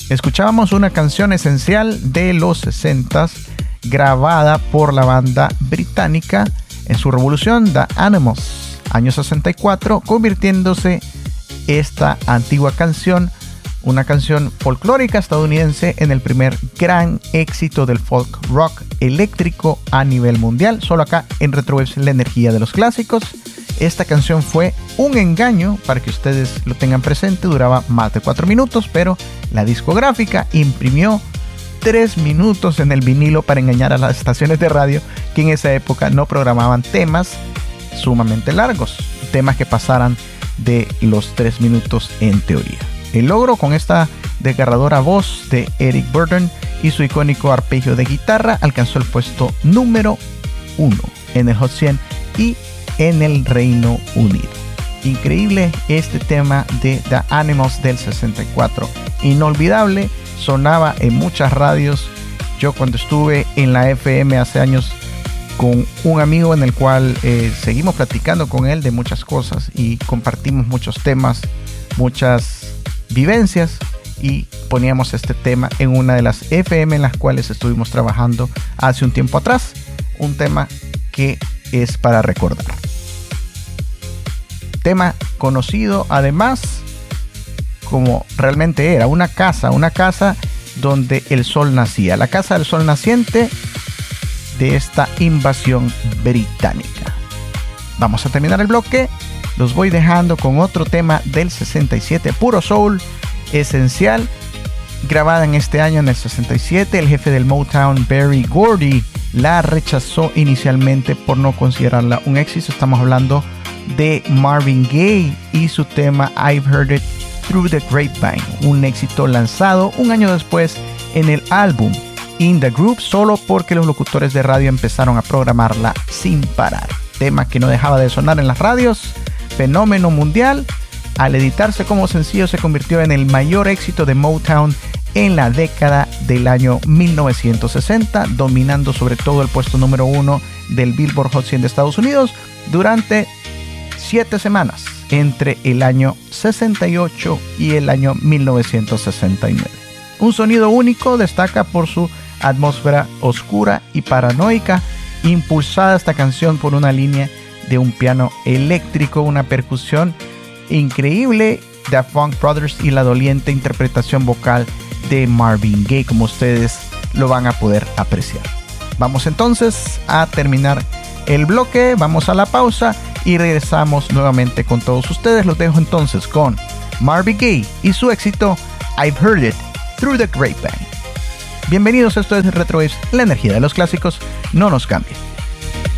Escuchábamos una canción esencial de los 60s grabada por la banda británica en su revolución The Animals, año 64, convirtiéndose esta antigua canción, una canción folclórica estadounidense, en el primer gran éxito del folk rock eléctrico a nivel mundial. Solo acá en Retrowaves, la energía de los clásicos. Esta canción fue un engaño, para que ustedes lo tengan presente. Duraba más de 4 minutos, pero la discográfica imprimió 3 minutos en el vinilo para engañar a las estaciones de radio, que en esa época no programaban temas sumamente largos, temas que pasaran de los 3 minutos en teoría. El logro, con esta desgarradora voz de Eric Burdon y su icónico arpegio de guitarra, alcanzó el puesto número 1 en el Hot 100 y en el Reino Unido. Increíble este tema de The Animals del 64. Inolvidable, sonaba en muchas radios. Yo, cuando estuve en la FM hace años con un amigo, en el cual seguimos platicando con él de muchas cosas y compartimos muchos temas, muchas vivencias, y poníamos este tema en una de las FM en las cuales estuvimos trabajando hace un tiempo atrás. Un tema que es para recordar. Tema conocido además como realmente era una casa donde el sol nacía, la casa del sol naciente de esta invasión británica. Vamos a terminar el bloque. Los voy dejando con otro tema del 67, puro soul, esencial, grabada en este año, en el 67. El jefe del Motown, Berry Gordy, la rechazó inicialmente por no considerarla un éxito. Estamos hablando de Marvin Gaye y su tema I've Heard It Through the Grapevine, un éxito lanzado un año después en el álbum In the Group, solo porque los locutores de radio empezaron a programarla sin parar. Tema que no dejaba de sonar en las radios, fenómeno mundial. Al editarse como sencillo, se convirtió en el mayor éxito de Motown en la década del año 1960, dominando sobre todo el puesto número 1 del Billboard Hot 100 de Estados Unidos durante 7 semanas, entre el año 68 y el año 1969. Un sonido único, destaca por su atmósfera oscura y paranoica, impulsada esta canción por una línea de un piano eléctrico, una percusión increíble de Funk Brothers y la doliente interpretación vocal de Marvin Gaye, como ustedes lo van a poder apreciar. Vamos entonces a terminar el bloque, vamos a la pausa y regresamos nuevamente con todos ustedes. Los dejo entonces con Marvin Gaye y su éxito I've Heard It Through the Grapevine. Bienvenidos, esto es Retrowaves, la energía de los clásicos. No nos cambie.